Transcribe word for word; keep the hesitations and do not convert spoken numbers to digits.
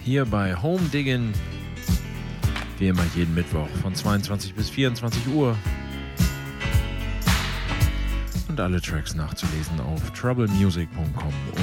hier bei Home Diggin'. Wie immer jeden Mittwoch von zweiundzwanzig bis vierundzwanzig Uhr. Und alle Tracks nachzulesen auf trouble music punkt com